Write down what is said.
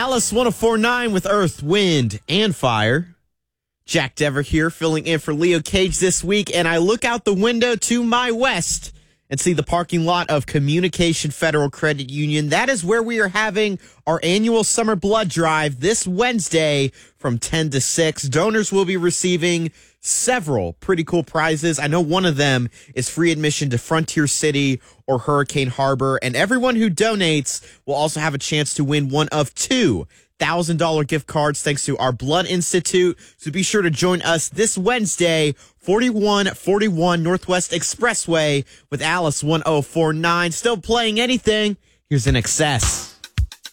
Alice 1049 with Earth, Wind, and Fire. Jack Dever here, filling in for Leo Cage this week, and I look out the window to my west and see the parking lot of Communication Federal Credit Union. That is where we are having our annual summer blood drive this Wednesday from 10 to 6. Donors will be receiving several pretty cool prizes. I know one of them is free admission to Frontier City or Hurricane Harbor, and everyone who donates will also have a chance to win one of two $1,000 gift cards thanks to our Blood Institute. So be sure to join us this Wednesday, 4141 Northwest Expressway with Alice 1049. Still playing anything. Here's In Excess.